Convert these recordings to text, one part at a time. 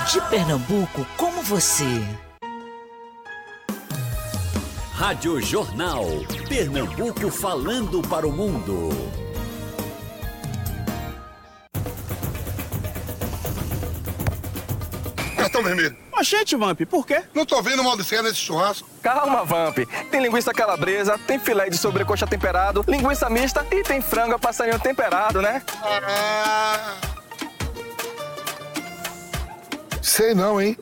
de Pernambuco como você. Rádio Jornal. Pernambuco falando para o mundo. Cartão vermelho. Oxente, Vamp, por quê? Não tô vendo mal de cena nesse churrasco. Calma, Vamp. Tem linguiça calabresa, tem filé de sobrecoxa temperado, linguiça mista e tem frango a passarinho temperado, né? Sei não, hein?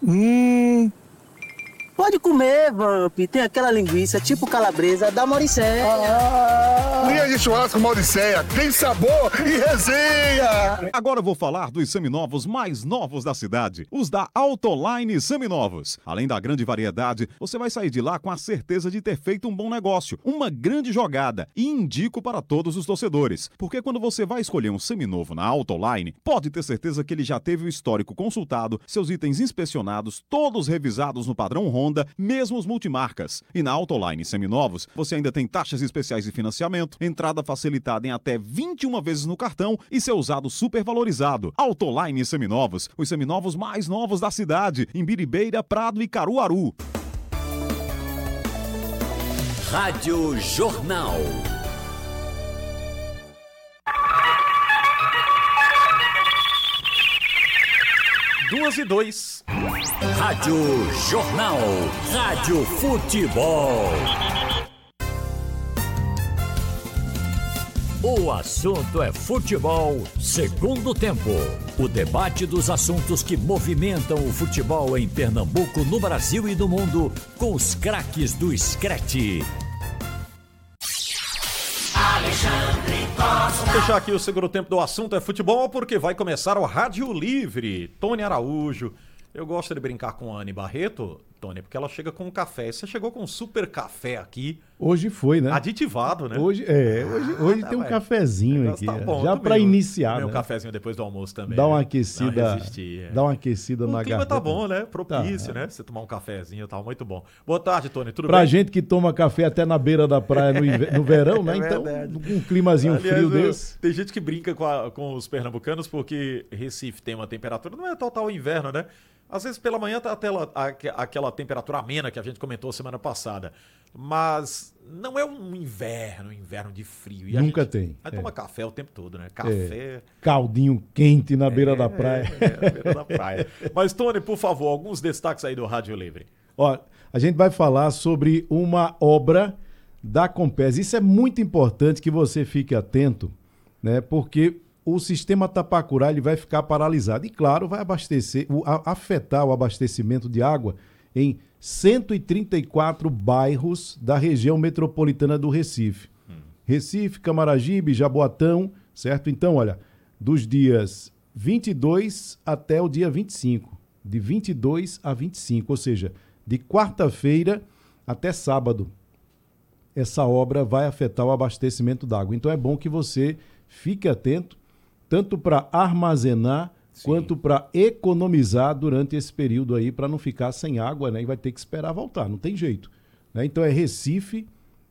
Pode comer, Vamp. Tem aquela linguiça tipo calabresa da Mauricéia. Linha de churrasco Mauricéia. Tem sabor e resenha. Agora eu vou falar dos seminovos mais novos da cidade, os da Autoline Seminovos. Além da grande variedade, você vai sair de lá com a certeza de ter feito um bom negócio, uma grande jogada. E indico para todos os torcedores, porque quando você vai escolher um seminovo na Autoline, pode ter certeza que ele já teve o histórico consultado, seus itens inspecionados, todos revisados no padrão Honda, mesmo os multimarcas. E na Autoline Seminovos, você ainda tem taxas especiais de financiamento, entrada facilitada em até 21 vezes no cartão e seu usado super valorizado. Autoline Seminovos, os seminovos mais novos da cidade, em Biribeira, Prado e Caruaru. Rádio Jornal. Duas e 2. Rádio Jornal. Rádio Futebol. O assunto é futebol, segundo tempo. O debate dos assuntos que movimentam o futebol em Pernambuco, no Brasil e no mundo, com os craques do Screte. Vamos fechar aqui o segundo tempo do assunto é futebol, porque vai começar o Rádio Livre. Tony Araújo. Eu gosto de brincar com a Anne Barreto, Tony, porque ela chega com um café. E você chegou com um super café aqui. Hoje foi, né? Aditivado, né? Hoje tem um cafezinho aqui. Tá bom, já para iniciar, né? Um cafezinho depois do almoço também. Dá uma né? aquecida. Dá uma aquecida na garganta. O clima tá bom, né? Propício, né? Você tomar um cafezinho e tal, muito bom. Boa tarde, Tony, tudo bem? Pra gente que toma café até na beira da praia no verão, né? Então, um climazinho frio desse. Tem gente que brinca com os pernambucanos porque Recife tem uma temperatura, não é total inverno, né? Às vezes pela manhã tá até aquela temperatura amena que a gente comentou semana passada. Mas não é um inverno de frio. E nunca tem. Aí toma café o tempo todo, né? Café. Caldinho quente na beira da praia. Na beira da praia. Mas, Tony, por favor, alguns destaques aí do Rádio Livre. Ó, a gente vai falar sobre uma obra da Compes. Isso é muito importante que você fique atento, né? Porque o sistema Tapacurá ele vai ficar paralisado. E, claro, vai afetar o abastecimento de água em 134 bairros da região metropolitana do Recife. Recife, Camaragibe, Jaboatão, certo? Então, olha, dos dias 22 até o dia 25. De 22 a 25, ou seja, de quarta-feira até sábado. Essa obra vai afetar o abastecimento d'água. Então, é bom que você fique atento, tanto para armazenar, quanto para economizar durante esse período aí, para não ficar sem água, né? E vai ter que esperar voltar, não tem jeito. Né? Então é Recife,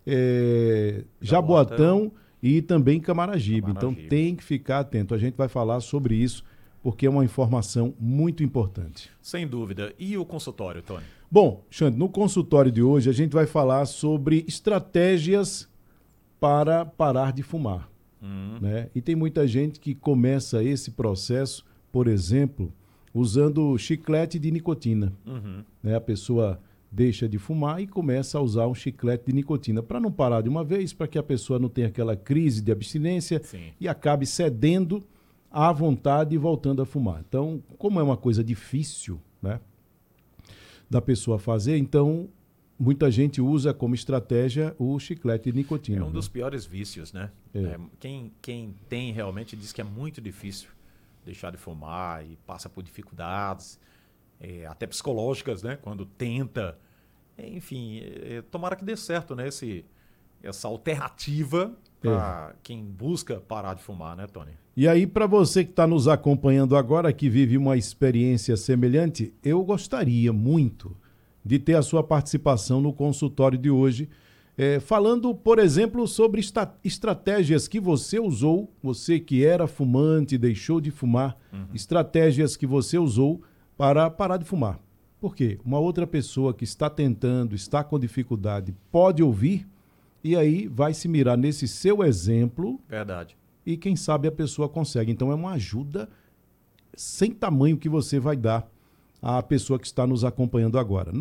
Jaboatão e também Camaragibe. Então tem que ficar atento. A gente vai falar sobre isso, porque é uma informação muito importante. Sem dúvida. E o consultório, Tony? Bom, Xande, no consultório de hoje a gente vai falar sobre estratégias para parar de fumar. Né? E tem muita gente que começa esse processo, por exemplo, usando chiclete de nicotina. Né? A pessoa deixa de fumar e começa a usar um chiclete de nicotina para não parar de uma vez, para que a pessoa não tenha aquela crise de abstinência e acabe cedendo à vontade e voltando a fumar. Então, como é uma coisa difícil, né, da pessoa fazer, então muita gente usa como estratégia o chiclete de nicotina. É um dos piores vícios, né? Quem tem realmente diz que é muito difícil deixar de fumar e passa por dificuldades, até psicológicas, né? Quando tenta. Enfim, tomara que dê certo, né? Essa alternativa para quem busca parar de fumar, né, Tony? E aí, para você que está nos acompanhando agora, que vive uma experiência semelhante, eu gostaria muito de ter a sua participação no consultório de hoje, falando, por exemplo, sobre estratégias que você usou, você que era fumante, deixou de fumar, estratégias que você usou para parar de fumar. Por quê? Uma outra pessoa que está tentando, está com dificuldade, pode ouvir e aí vai se mirar nesse seu exemplo. Verdade. E quem sabe a pessoa consegue. Então é uma ajuda sem tamanho que você vai dar à pessoa que está nos acompanhando agora.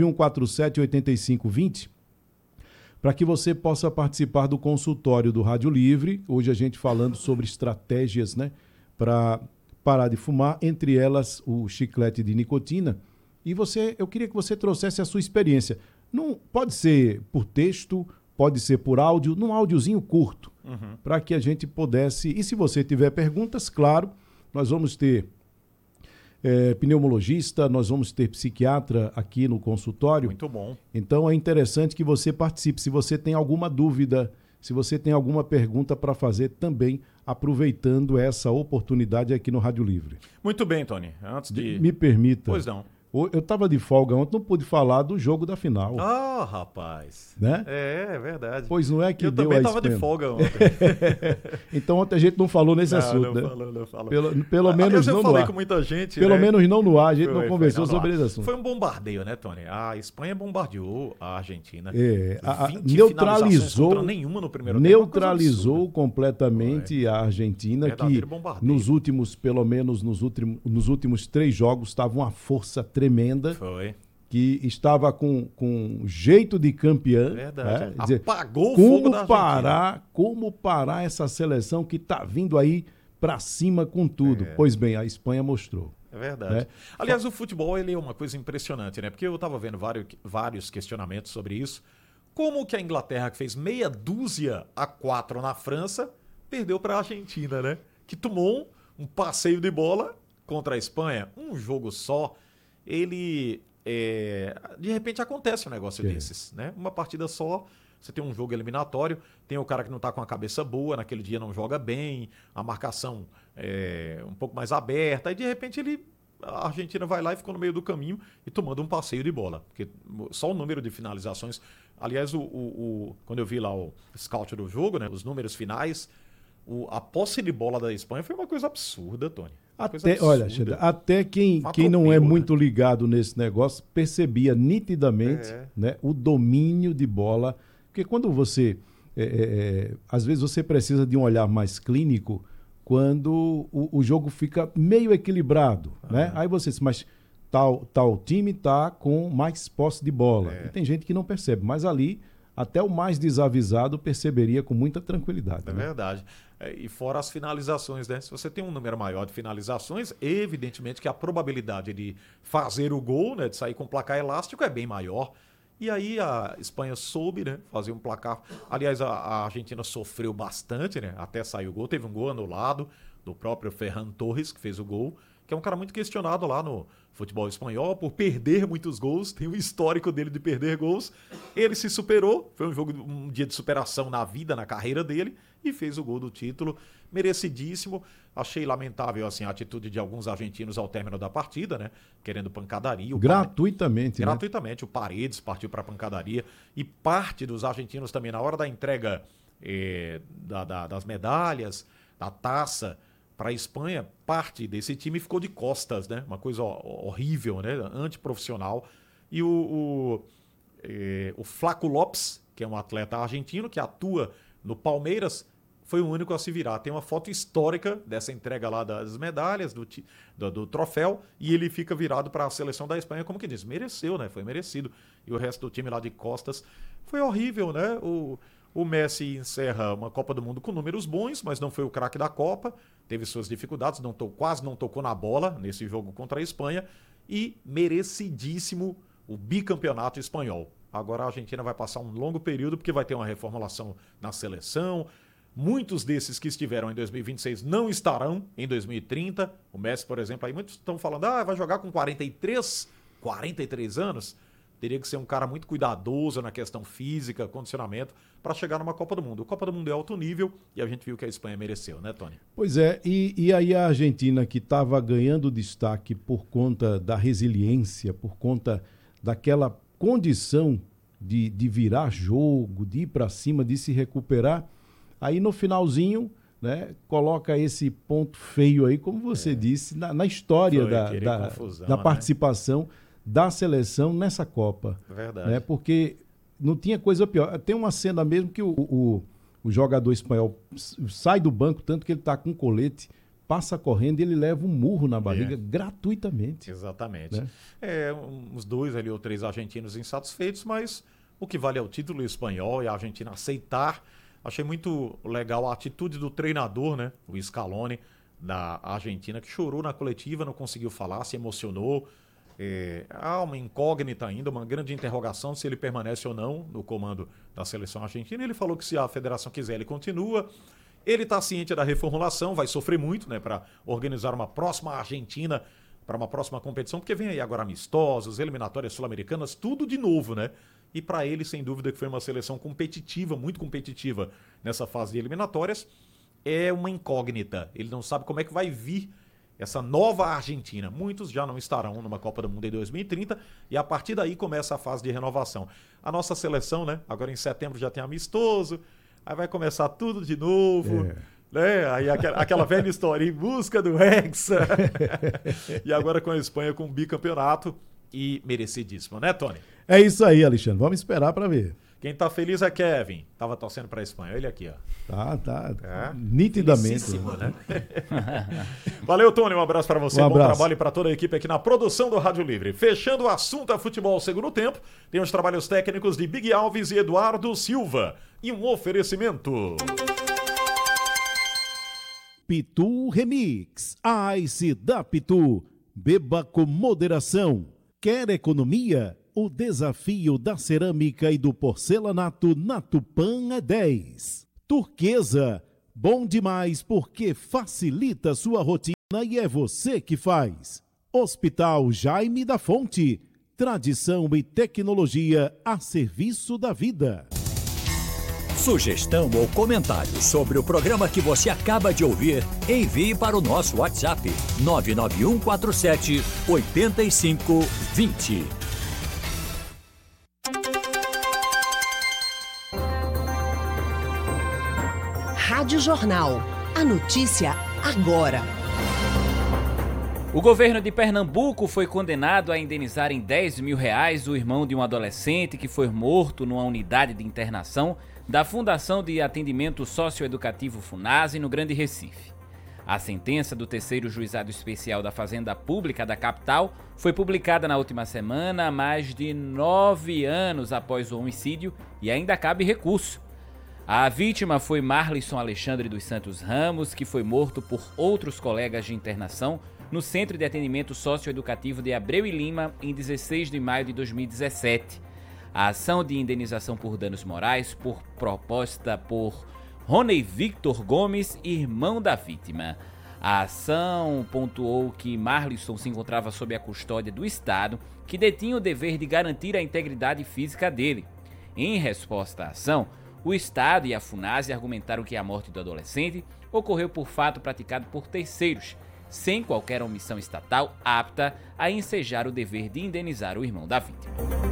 991478520, para que você possa participar do consultório do Rádio Livre. Hoje a gente falando sobre estratégias, né, para parar de fumar, entre elas o chiclete de nicotina. E eu queria que você trouxesse a sua experiência. Não pode ser por texto, pode ser por áudio, num áudiozinho curto, para que a gente pudesse... E se você tiver perguntas, claro, nós vamos ter pneumologista, nós vamos ter psiquiatra aqui no consultório. Muito bom. Então é interessante que você participe. Se você tem alguma dúvida, se você tem alguma pergunta para fazer também, aproveitando essa oportunidade aqui no Rádio Livre. Muito bem, Tony. Antes de... Me permita. Pois não. Eu estava de folga ontem, não pude falar do jogo da final. Ah, rapaz. Né? É verdade. Pois não é que eu deu também a estava de Espanha. folga ontem. Então ontem a gente não falou nesse assunto, né? Não falou. Pelo menos não eu no falei ar. com muita gente, Pelo né? menos não no ar, a gente não Foi, conversou não, no sobre ar. esse assunto. Foi um bombardeio, né, Tony? A Espanha bombardeou a Argentina. 20 Neutralizou, finalizações contra nenhuma no primeiro tempo. neutralizou completamente a Argentina, que Verdadeiro bombardeio. nos últimos, pelo menos nos últimos 3 jogos, estava uma força tremenda. Foi. Que estava com jeito de campeã. Verdade. Dizer, Apagou o fogo da Argentina. Como parar essa seleção que está vindo aí para cima com tudo? Pois bem, a Espanha mostrou. É verdade. Né? Aliás, o futebol ele é uma coisa impressionante, né? Porque eu estava vendo vários questionamentos sobre isso. Como que a Inglaterra, que fez 6-4 na França, perdeu para a Argentina, né? Que tomou um passeio de bola contra a Espanha. Um jogo só. Ele... de repente acontece um negócio desses, né? Uma partida só, você tem um jogo eliminatório, tem o cara que não tá com a cabeça boa, naquele dia não joga bem, a marcação é um pouco mais aberta, e de repente a Argentina vai lá e ficou no meio do caminho e tomando um passeio de bola, porque só o número de finalizações, aliás, quando eu vi lá o scout do jogo, né, os números finais, a posse de bola da Espanha foi uma coisa absurda, Tony. Olha, Xandra, até quem não é muito ligado nesse negócio percebia nitidamente, né, o domínio de bola. Porque quando você... às vezes você precisa de um olhar mais clínico quando o jogo fica meio equilibrado. Né? Aí você diz, mas tal time está com mais posse de bola. E tem gente que não percebe, mas ali até o mais desavisado perceberia com muita tranquilidade. É verdade. E fora as finalizações, né? Se você tem um número maior de finalizações, evidentemente que a probabilidade de fazer o gol, né, de sair com um placar elástico é bem maior. E aí a Espanha soube, né, fazer um placar. Aliás, a Argentina sofreu bastante, né, até sair o gol. Teve um gol anulado do próprio Ferran Torres, que fez o gol, que é um cara muito questionado lá no futebol espanhol por perder muitos gols. Tem um histórico dele de perder gols. Ele se superou, foi um dia de superação na vida, na carreira dele, e fez o gol do título, merecidíssimo. Achei lamentável assim, a atitude de alguns argentinos ao término da partida, né? Querendo pancadaria. Gratuitamente, né? Gratuitamente. O Paredes partiu para pancadaria. E parte dos argentinos também, na hora da entrega das medalhas, da taça para a Espanha, parte desse time ficou de costas, né? Uma coisa horrível, né? Antiprofissional. E o Flaco Lopes, que é um atleta argentino que atua no Palmeiras, foi o único a se virar. Tem uma foto histórica dessa entrega lá das medalhas, do troféu, e ele fica virado para a seleção da Espanha, como que diz, mereceu, né? Foi merecido. E o resto do time lá de costas foi horrível, né? O Messi encerra uma Copa do Mundo com números bons, mas não foi o craque da Copa, teve suas dificuldades, quase não tocou na bola nesse jogo contra a Espanha, e merecidíssimo o bicampeonato espanhol. Agora a Argentina vai passar um longo período, porque vai ter uma reformulação na seleção. Muitos desses que estiveram em 2026 não estarão em 2030. O Messi, por exemplo, aí muitos estão falando, vai jogar com 43 anos. Teria que ser um cara muito cuidadoso na questão física, condicionamento, para chegar numa Copa do Mundo. A Copa do Mundo é alto nível e a gente viu que a Espanha mereceu, né, Tony? Pois é, e aí a Argentina, que estava ganhando destaque por conta da resiliência, por conta daquela condição de virar jogo, de ir para cima, de se recuperar, aí no finalzinho né, coloca esse ponto feio aí, como você disse, na história da participação da seleção nessa Copa. Verdade. Né, porque não tinha coisa pior. Tem uma cena mesmo que o jogador espanhol sai do banco, tanto que ele está com colete, passa correndo e ele leva um murro na barriga gratuitamente. Exatamente. Né? Uns 2 ali ou 3 argentinos insatisfeitos, mas o que vale é o título espanhol e a Argentina aceitar. Achei muito legal a atitude do treinador, né? O Scaloni, da Argentina, que chorou na coletiva, não conseguiu falar, se emocionou. Há uma incógnita ainda, uma grande interrogação se ele permanece ou não no comando da seleção argentina. Ele falou que se a federação quiser, ele continua. Ele está ciente da reformulação, vai sofrer muito, né, para organizar uma próxima Argentina, para uma próxima competição, porque vem aí agora amistosos, eliminatórias sul-americanas, tudo de novo, né? E para ele, sem dúvida, que foi uma seleção competitiva, muito competitiva nessa fase de eliminatórias, é uma incógnita. Ele não sabe como é que vai vir essa nova Argentina. Muitos já não estarão numa Copa do Mundo em 2030 e a partir daí começa a fase de renovação. A nossa seleção, né? Agora em setembro já tem amistoso, aí vai começar tudo de novo. Né? Aí aquela velha história, em busca do Hexa. E agora com a Espanha com um bicampeonato e merecidíssimo, né, Tony? É isso aí, Alexandre. Vamos esperar para ver. Quem tá feliz é Kevin. Tava torcendo pra Espanha. Ele aqui, ó. Tá. Nitidamente. Né? Valeu, Tony. Um abraço pra você. Bom trabalho para toda a equipe aqui na produção do Rádio Livre. Fechando o assunto a futebol segundo tempo, tem os trabalhos técnicos de Big Alves e Eduardo Silva. E um oferecimento. Pitu Remix. Ice da Pitu. Beba com moderação. Quer economia? O desafio da cerâmica e do porcelanato na Tupã é 10. Turquesa, bom demais porque facilita sua rotina e é você que faz. Hospital Jaime da Fonte, tradição e tecnologia a serviço da vida. Sugestão ou comentário sobre o programa que você acaba de ouvir, envie para o nosso WhatsApp 99147 8520. Rádio Jornal. A notícia agora. O governo de Pernambuco foi condenado a indenizar em R$10 mil o irmão de um adolescente que foi morto numa unidade de internação da Fundação de Atendimento Socioeducativo FUNASE, no Grande Recife. A sentença do 3º Juizado Especial da Fazenda Pública da capital foi publicada na última semana, mais de 9 anos após o homicídio, e ainda cabe recurso. A vítima foi Marlisson Alexandre dos Santos Ramos, que foi morto por outros colegas de internação no Centro de Atendimento Socioeducativo de Abreu e Lima em 16 de maio de 2017. A ação de indenização por danos morais proposta por Rony Victor Gomes, irmão da vítima. A ação pontuou que Marlisson se encontrava sob a custódia do Estado, que detinha o dever de garantir a integridade física dele. Em resposta à ação, o Estado e a FUNASE argumentaram que a morte do adolescente ocorreu por fato praticado por terceiros, sem qualquer omissão estatal apta a ensejar o dever de indenizar o irmão da vítima.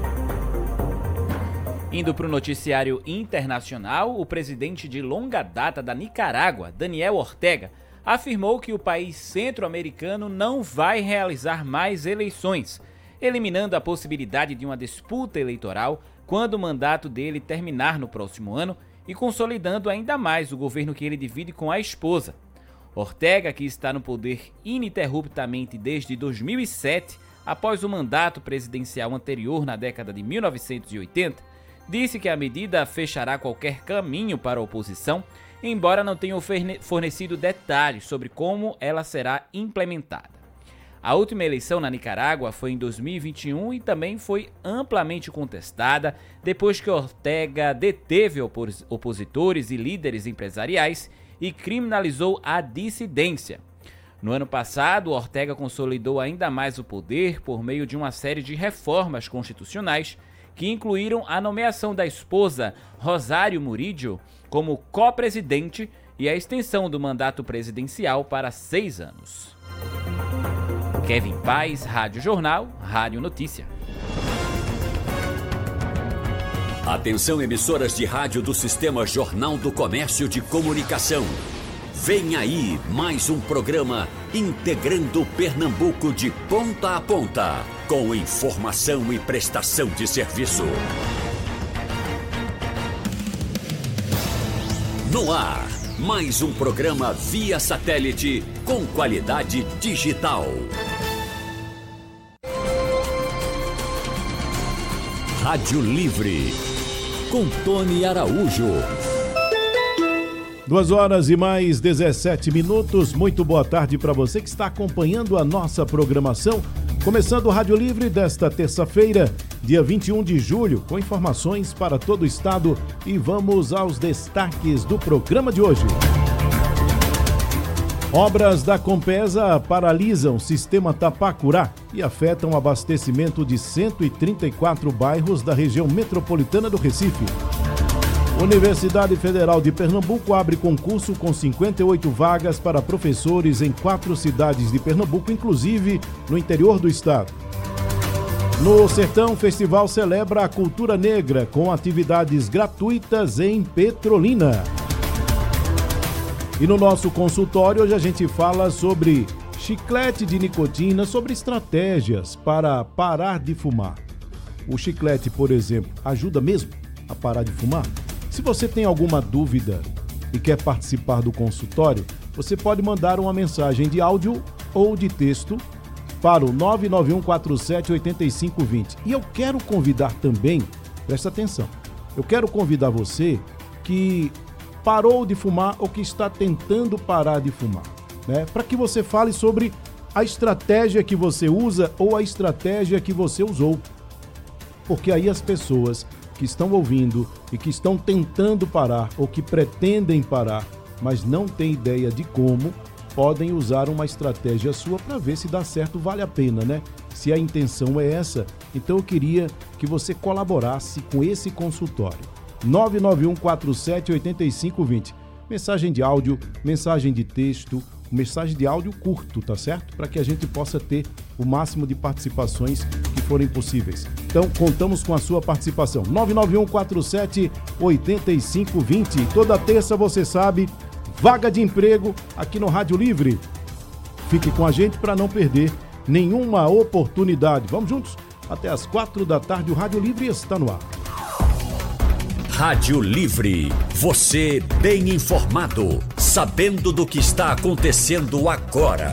Indo para o noticiário internacional, o presidente de longa data da Nicarágua, Daniel Ortega, afirmou que o país centro-americano não vai realizar mais eleições, eliminando a possibilidade de uma disputa eleitoral quando o mandato dele terminar no próximo ano e consolidando ainda mais o governo que ele divide com a esposa. Ortega, que está no poder ininterruptamente desde 2007, após o mandato presidencial anterior na década de 1980, disse que a medida fechará qualquer caminho para a oposição, embora não tenha fornecido detalhes sobre como ela será implementada. A última eleição na Nicarágua foi em 2021 e também foi amplamente contestada depois que Ortega deteve opositores e líderes empresariais e criminalizou a dissidência. No ano passado, Ortega consolidou ainda mais o poder por meio de uma série de reformas constitucionais que incluíram a nomeação da esposa Rosário Murillo como co-presidente e a extensão do mandato presidencial para 6 anos. Kevin Paz, Rádio Jornal, Rádio Notícia. Atenção, emissoras de rádio do Sistema Jornal do Comércio de Comunicação. Vem aí mais um programa integrando Pernambuco de ponta a ponta, com informação e prestação de serviço. No ar, mais um programa via satélite com qualidade digital. Rádio Livre, com Tony Araújo. 2h mais 17. Muito boa tarde para você que está acompanhando a nossa programação. Começando o Rádio Livre desta terça-feira, dia 21 de julho, com informações para todo o estado. E vamos aos destaques do programa de hoje. Obras da Compesa paralisam o sistema Tapacurá e afetam o abastecimento de 134 bairros da região metropolitana do Recife. Universidade Federal de Pernambuco abre concurso com 58 vagas para professores em 4 cidades de Pernambuco, inclusive no interior do estado. No Sertão, o festival celebra a cultura negra com atividades gratuitas em Petrolina. E no nosso consultório, hoje a gente fala sobre chiclete de nicotina, sobre estratégias para parar de fumar. O chiclete, por exemplo, ajuda mesmo a parar de fumar? Se você tem alguma dúvida e quer participar do consultório, você pode mandar uma mensagem de áudio ou de texto para o 991478520. E eu quero convidar também, presta atenção, eu quero convidar você que parou de fumar ou que está tentando parar de fumar, né? Para que você fale sobre a estratégia que você usa ou a estratégia que você usou. Porque aí as pessoas que estão ouvindo e que estão tentando parar ou que pretendem parar, mas não têm ideia de como, podem usar uma estratégia sua para ver se dá certo, vale a pena, né? Se a intenção é essa, então eu queria que você colaborasse com esse consultório. 991478520. Mensagem de áudio, mensagem de texto, mensagem de áudio curto, tá certo? Para que a gente possa ter o máximo de participações que forem possíveis. Então, contamos com a sua participação. 991478520. Toda terça, você sabe, vaga de emprego aqui no Rádio Livre. Fique com a gente para não perder nenhuma oportunidade. Vamos juntos? Até às 4 da tarde, o Rádio Livre está no ar. Rádio Livre, você bem informado, sabendo do que está acontecendo agora.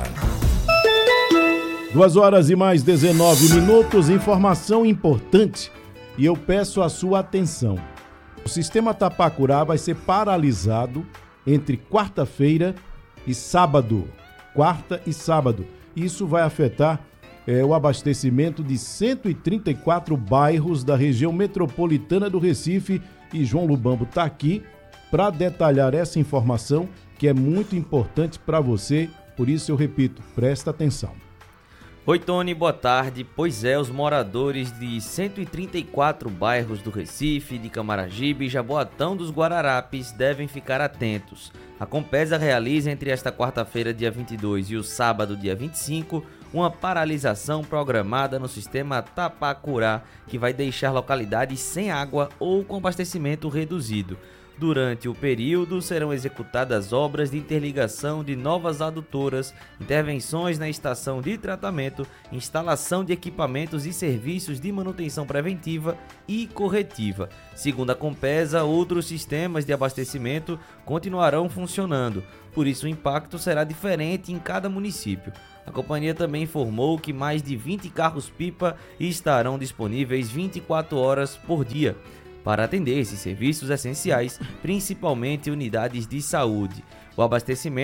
2h mais 19. Informação importante e eu peço a sua atenção. O sistema Tapacurá vai ser paralisado entre quarta-feira e sábado. Quarta e sábado. Isso vai afetar o abastecimento de 134 bairros da região metropolitana do Recife. E João Lubambo está aqui para detalhar essa informação que é muito importante para você. Por isso eu repito, presta atenção. Oi, Tony, boa tarde. Pois é, os moradores de 134 bairros do Recife, de Camaragibe e Jaboatão dos Guararapes devem ficar atentos. A Compesa realiza entre esta quarta-feira, dia 22, e o sábado, dia 25, uma paralisação programada no sistema Tapacurá, que vai deixar localidades sem água ou com abastecimento reduzido. Durante o período, serão executadas obras de interligação de novas adutoras, intervenções na estação de tratamento, instalação de equipamentos e serviços de manutenção preventiva e corretiva. Segundo a Compesa, outros sistemas de abastecimento continuarão funcionando, por isso o impacto será diferente em cada município. A companhia também informou que mais de 20 carros-pipa estarão disponíveis 24 horas por dia para atender esses serviços essenciais, principalmente unidades de saúde. O abastecimento